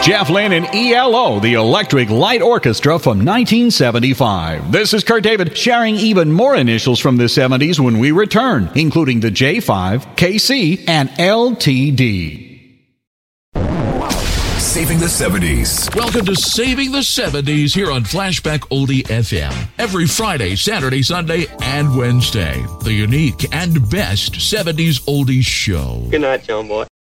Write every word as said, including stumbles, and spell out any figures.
Jeff Lynne and E L O, the Electric Light Orchestra from nineteen seventy-five. This is Kurt David sharing even more initials from the seventies when we return, including the J five, K C, and L T D. Saving the seventies. Welcome to Saving the seventies here on Flashback Oldie F M. Every Friday, Saturday, Sunday, and Wednesday. The unique and best seventies oldies show. Good night, John boy.